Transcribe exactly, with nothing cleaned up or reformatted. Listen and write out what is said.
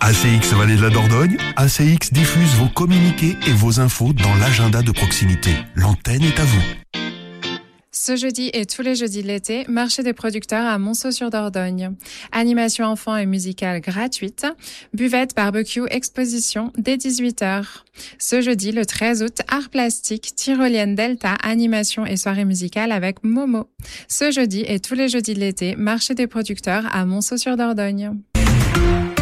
A C X Vallée de la Dordogne, A C X diffuse vos communiqués et vos infos dans l'agenda de proximité. L'antenne est à vous. Ce jeudi et tous les jeudis de l'été, marché des producteurs à Monceau-sur-Dordogne. Animation enfants et musicale gratuite. Buvette, barbecue, exposition dès dix-huit heures. Ce jeudi, le treize août, art plastique, tyrolienne delta, animation et soirée musicale avec Momo. Ce jeudi et tous les jeudis de l'été, marché des producteurs à Monceau-sur-Dordogne.